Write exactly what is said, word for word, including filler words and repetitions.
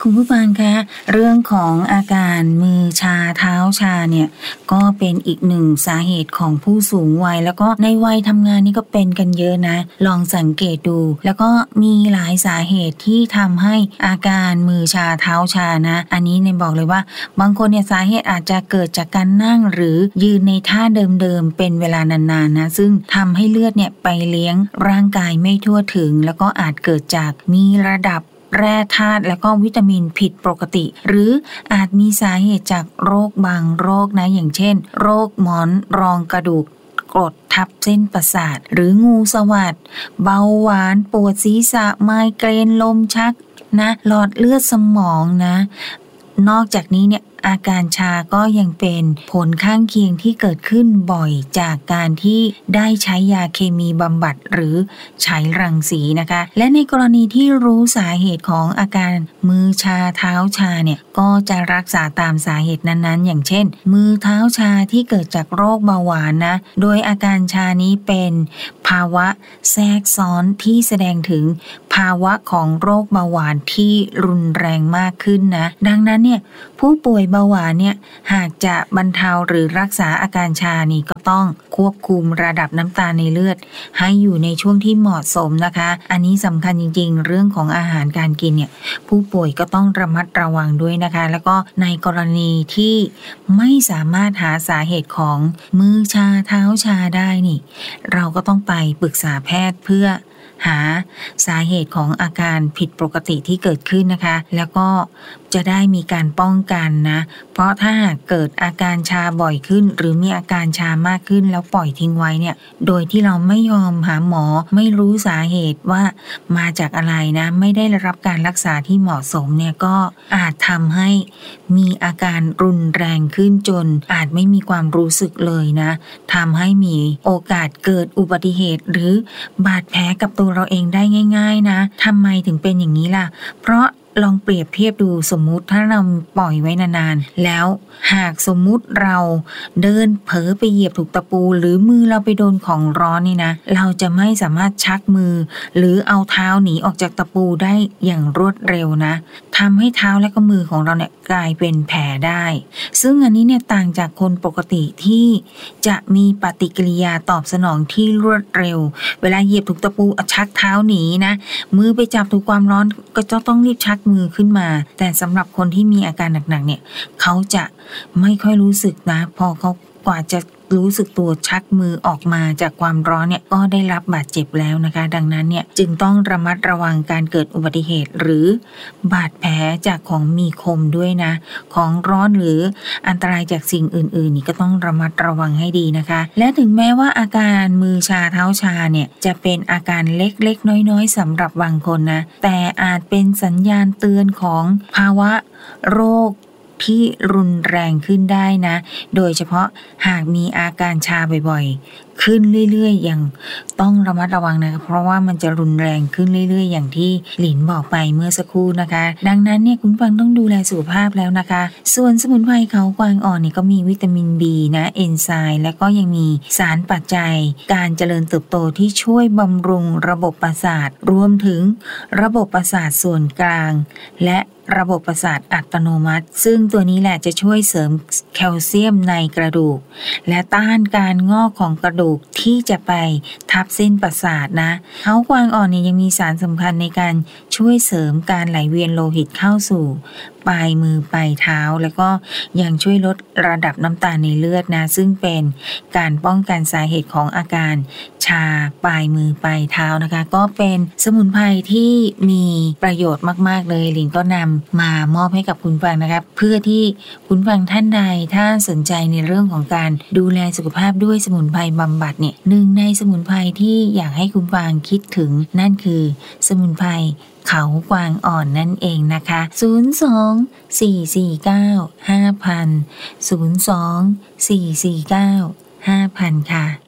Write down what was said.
คุณผู้ฟังคะเรื่องของอาการมือชาเท้าชาเนี่ยก็เป็นอีกหนึ่งสาเหตุของผู้สูงวัยแล้วก็ในวัยทำงานนี่ก็เป็นกันเยอะนะลองสังเกตดูแล้วก็มีหลายสาเหตุที่ทำให้อาการมือชาเท้าชานะอันนี้เนี่ยบอกเลยว่าบางคนเนี่ยสาเหตุอาจจะเกิดจากการนั่งหรือยืนในท่าเดิมๆเป็นเวลานานๆนะซึ่งทำให้เลือดเนี่ยไปเลี้ยงร่างกายไม่ทั่วถึงแล้วก็อาจเกิดจากมีระดับแร่ธาตุและก็วิตามินผิดปกติหรืออาจมีสาเหตุจากโรคบางโรคนะอย่างเช่นโรคหมอนรองกระดูกกรดทับเส้นประสาทหรืองูสวัสดเบาหวานปวดศีรษะไมเกรนลมชักนะหลอดเลือดสมองนะนอกจากนี้เนี่ยอาการชาก็ยังเป็นผลข้างเคียงที่เกิดขึ้นบ่อยจากการที่ได้ใช้ยาเคมีบำบัดหรือใช้รังสีนะคะและในกรณีที่รู้สาเหตุของอาการมือชาเท้าชาเนี่ยก็จะรักษาตามสาเหตุนั้นๆอย่างเช่นมือเท้าชาที่เกิดจากโรคเบาหวานนะโดยอาการชานี้เป็นภาวะแทรกซ้อนที่แสดงถึงภาวะของโรคเบาหวานที่รุนแรงมากขึ้นนะดังนั้นเนี่ยผู้ป่วยเบาหวานเนี่ยหากจะบรรเทาหรือรักษาอาการชานี่ก็ต้องควบคุมระดับน้ำตาลในเลือดให้อยู่ในช่วงที่เหมาะสมนะคะอันนี้สำคัญจริงๆเรื่องของอาหารการกินเนี่ยผู้ป่วยก็ต้องระมัดระวังด้วยนะคะแล้วก็ในกรณีที่ไม่สามารถหาสาเหตุของมือชาเท้าชาได้นี่เราก็ต้องไปปรึกษาแพทย์เพื่อหาสาเหตุของอาการผิดปกติที่เกิดขึ้นนะคะแล้วก็จะได้มีการป้องกันนะเพราะถ้าหากเกิดอาการชาบ่อยขึ้นหรือมีอาการชามากขึ้นแล้วปล่อยทิ้งไว้เนี่ยโดยที่เราไม่ยอมหาหมอไม่รู้สาเหตุว่ามาจากอะไรนะไม่ได้รับการรักษาที่เหมาะสมเนี่ยก็อาจทำให้มีอาการรุนแรงขึ้นจนอาจไม่มีความรู้สึกเลยนะทำให้มีโอกาสเกิดอุบัติเหตุหรือบาดแผลกับตัวเราเองได้ง่ายๆนะทำไมถึงเป็นอย่างนี้ล่ะเพราะลองเปรียบเทียบดูสมมุติถ้าเราปล่อยไว้นานๆแล้วหากสมมุติเราเดินเผลอไปเหยียบถูกตะปูหรือมือเราไปโดนของร้อนนี่นะเราจะไม่สามารถชักมือหรือเอาเท้าหนีออกจากตะปูได้อย่างรวดเร็วนะทำให้เท้าและก็มือของเราเนี่ยกลายเป็นแผลได้ซึ่งอันนี้เนี่ยต่างจากคนปกติที่จะมีปฏิกิริยาตอบสนองที่รวดเร็วเวลาเหยียบถูกตะปูชักเท้าหนีนะมือไปจับถูกความร้อนก็จะต้องรีบชักมือขึ้นมาแต่สำหรับคนที่มีอาการหนักๆเนี่ยเขาจะไม่ค่อยรู้สึกนะพอเขากว่าจะรู้สึกตัวชักมือออกมาจากความร้อนเนี่ยก็ได้รับบาดเจ็บแล้วนะคะดังนั้นเนี่ยจึงต้องระมัดระวังการเกิดอุบัติเหตุหรือบาดแผลจากของมีคมด้วยนะของร้อนหรืออันตรายจากสิ่งอื่นๆนี่ก็ต้องระมัดระวังให้ดีนะคะและถึงแม้ว่าอาการมือชาเท้าชาเนี่ยจะเป็นอาการเล็กๆน้อยๆสำหรับบางคนนะแต่อาจเป็นสัญญาณเตือนของภาวะโรคที่รุนแรงขึ้นได้นะโดยเฉพาะหากมีอาการชาบ่อยๆขึ้นเรื่อยๆอย่างต้องระมัดระวังนะเพราะว่ามันจะรุนแรงขึ้นเรื่อยๆอย่างที่หลินบอกไปเมื่อสักครู่นะคะดังนั้นเนี่ยคุณฟังต้องดูแลสุขภาพแล้วนะคะส่วนสมุนไพรเขากวางอ่อนนี่ก็มีวิตามิน B นะเอนไซม์และก็ยังมีสารปัจจัยการเจริญเติบโตที่ช่วยบำรุงระบบประสาทรวมถึงระบบประสาทส่วนกลางและระบบประสาทอัตโนมัติซึ่งตัวนี้แหละจะช่วยเสริมแคลเซียมในกระดูกและต้านการงอกของกระดูกที่จะไปทับเส้นประสาทนะเขากวางอ่อนเนี่ยยังมีสารสำคัญในการช่วยเสริมการไหลเวียนโลหิตเข้าสู่ปลายมือปลายเท้าแล้วก็ยังช่วยลดระดับน้ำตาลในเลือดนะซึ่งเป็นการป้องกันสาเหตุของอาการชาปลายมือปลายเท้านะคะก็เป็นสมุนไพรที่มีประโยชน์มากๆเลยหลินก็นำมามอบให้กับคุณฟังนะครับเพื่อที่คุณฟังท่านใดถ้าสนใจในเรื่องของการดูแลสุขภาพด้วยสมุนไพรบำบัดเนี่ยหนึ่งในสมุนไพรที่อยากให้คุณฟังคิดถึงนั่นคือสมุนไพรเขากวางอ่อนนั่นเองนะคะศูนย์ สอง สี่ สี่ เก้า ห้า ศูนย์ ศูนย์ สอง สี่ สี่ เก้า ห้า ศูนย์ ศูนย์ค่ะ